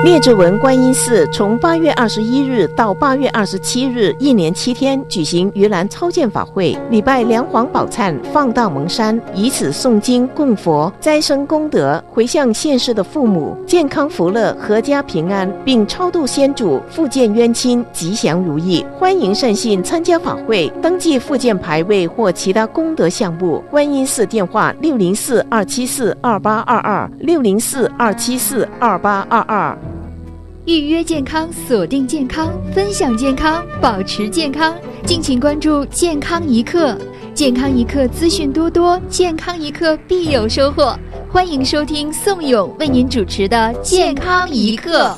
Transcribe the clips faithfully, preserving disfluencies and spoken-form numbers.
列治文观音寺从八月二十一日到八月二十七日，一连七天举行盂兰超荐法会，礼拜梁皇宝忏，放到蒙山，以此诵经供佛，斋生功德，回向现世的父母健康福乐、阖家平安，并超度先祖，复见冤亲，吉祥如意。欢迎善信参加法会，登记复健牌位或其他功德项目。观音寺电话：六零四二七四二八二二，六零四二七四二八二二。 预约健康，锁定健康，分享健康，保持健康。敬请关注健康一刻，健康一刻资讯多多，健康一刻必有收获。欢迎收听宋勇为您主持的健康一刻。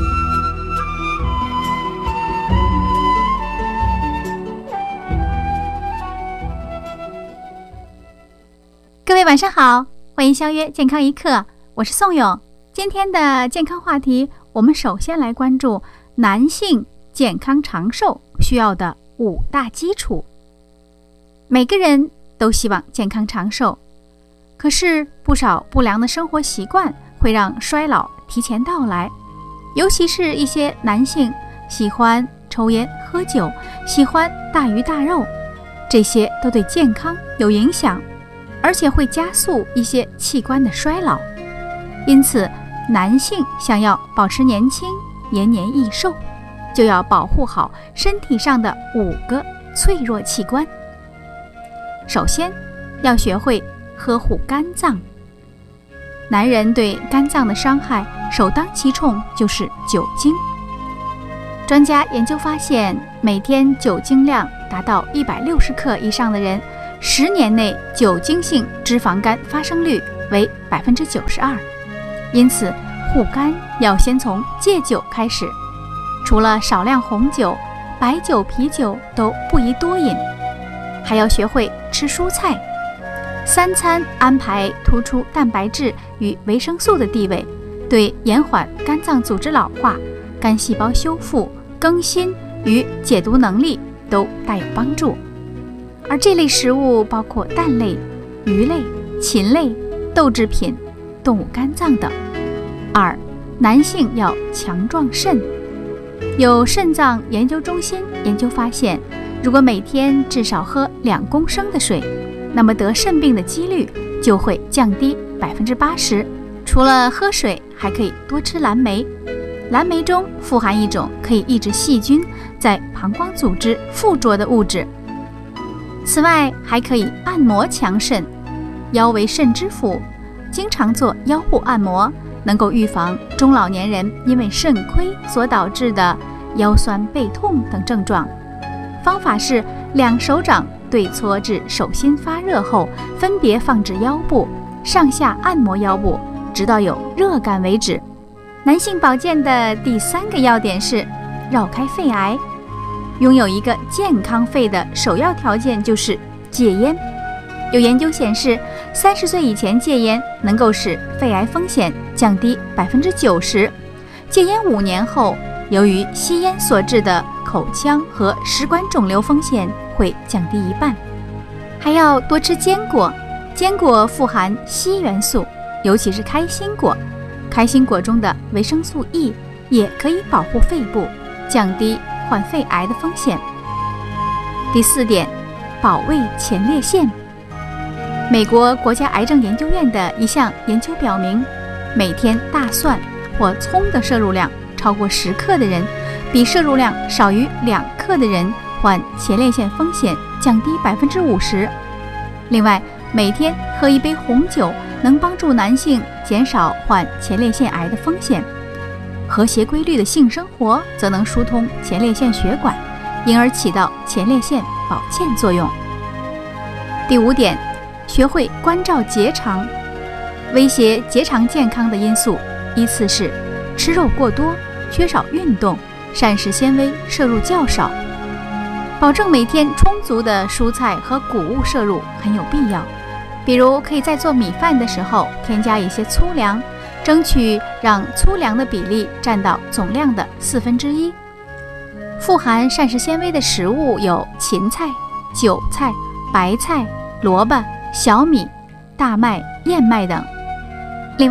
各位晚上好，欢迎相约健康一刻，我是宋勇。今天的健康话题，我们首先来关注男性健康长寿需要的五大基础。每个人都希望健康长寿，可是不少不良的生活习惯会让衰老提前到来，尤其是一些男性喜欢抽烟喝酒，喜欢大鱼大肉，这些都对健康有影响，而且会加速一些器官的衰老。因此男性想要保持年轻、延年益寿，就要保护好身体上的五个脆弱器官。首先，要学会呵护肝脏。男人对肝脏的伤害首当其冲就是酒精。专家研究发现，每天酒精量达到一百六十克以上的人，十年内酒精性脂肪肝发生率为百分之九十二。因此护肝要先从戒酒开始，除了少量红酒、白酒、啤酒都不宜多饮，还要学会吃蔬菜，三餐安排突出蛋白质与维生素的地位，对延缓肝脏组织老化、肝细胞修复、更新与解毒能力都大有帮助。而这类食物包括蛋类、鱼类、禽类、豆制品、动物肝脏等。二，男性要强壮肾。有肾脏研究中心研究发现，如果每天至少喝两公升的水，那么得肾病的几率就会降低百分之八十。除了喝水，还可以多吃蓝莓。蓝莓中富含一种可以抑制细菌在膀胱组织附着的物质。此外，还可以按摩强肾。腰为肾之府，经常做腰部按摩，能够预防中老年人因为肾亏所导致的腰酸背痛等症状。方法是两手掌对搓至手心发热后，分别放置腰部，上下按摩腰部，直到有热感为止。男性保健的第三个要点是绕开肺癌。拥有一个健康肺的首要条件就是戒烟。有研究显示，三十岁以前戒烟能够使肺癌风险降低百分之九十。戒烟五年后，由于吸烟所致的口腔和食管肿瘤风险会降低一半。还要多吃坚果，坚果富含硒元素，尤其是开心果。开心果中的维生素 E 也可以保护肺部，降低患肺癌的风险。第四点，保卫前列腺。美国国家癌症研究院的一项研究表明，每天大蒜或葱的摄入量超过十克的人，比摄入量少于两克的人患前列腺风险降低百分之五十。另外，每天喝一杯红酒能帮助男性减少患前列腺癌的风险。和谐规律的性生活则能疏通前列腺血管，因而起到前列腺保健作用。第五点，学会关照结肠。威胁结肠健康的因素依次是吃肉过多、缺少运动、膳食纤维摄入较少。保证每天充足的蔬菜和谷物摄入很有必要，比如可以在做米饭的时候添加一些粗粮，争取让粗粮的比例占到总量的四分之一。富含膳食纤维的食物有芹菜、韭菜、白菜、萝卜、小米、大麦、燕麦等。另外，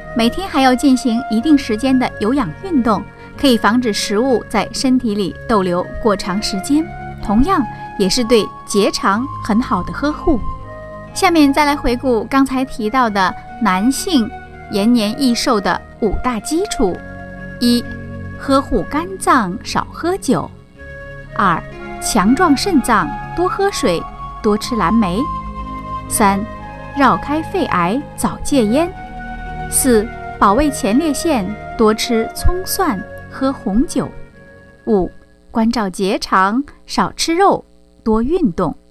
每天还要进行一定时间的有氧运动，可以防止食物在身体里逗留过长时间，同样也是对结肠很好的呵护。下面再来回顾刚才提到的男性延年益寿的五大基础：一、呵护肝脏，少喝酒；二、强壮肾脏，多喝水，多吃蓝莓；三、绕开肺癌，早戒烟；四、保卫前列腺，多吃葱蒜，喝红酒；五、关照结肠，少吃肉，多运动。